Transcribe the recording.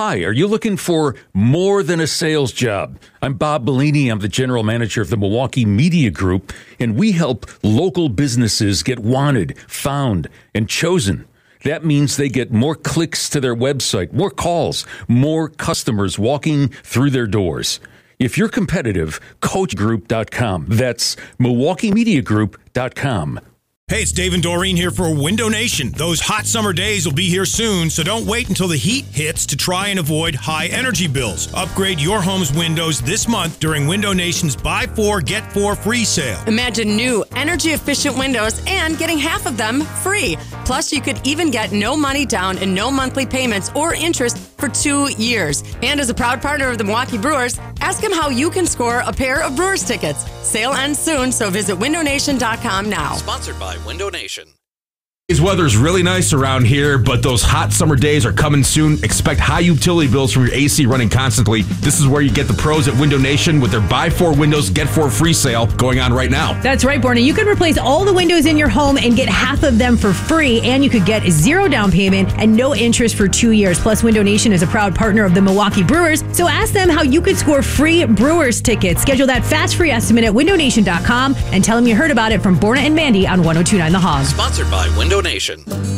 Hi, are you looking for more than a sales job? I'm Bob Bellini. I'm the general manager of the Milwaukee Media Group, and we help local businesses get wanted, found, and chosen. That means they get more clicks to their website, more calls, more customers walking through their doors. If you're competitive, coachgroup.com. That's MilwaukeeMediaGroup.com. Hey, it's Dave and Doreen here for Window Nation. Those hot summer days will be here soon, so don't wait until the heat hits to try and avoid high energy bills. Upgrade your home's windows this month during Window Nation's Buy 4, Get 4 free sale. Imagine new, energy-efficient windows and getting half of them free. Plus, you could even get no money down and no monthly payments or interest for 2 years. And as a proud partner of the Milwaukee Brewers, ask them how you can score a pair of Brewers tickets. Sale ends soon, so visit windownation.com now. Sponsored by Window Nation. Today's weather is really nice around here, but those hot summer days are coming soon. Expect high utility bills from your AC running constantly. This is where you get the pros at Window Nation with their Buy 4 Windows, Get 4 free sale going on right now. That's right, Borna. You can replace all the windows in your home and get half of them for free, and you could get zero down payment and no interest for 2 years. Plus, Window Nation is a proud partner of the Milwaukee Brewers, so ask them how you could score free Brewers tickets. Schedule that fast free estimate at windownation.com and tell them you heard about it from Borna and Mandy on 102.9 The Hog. Sponsored by Window Nation.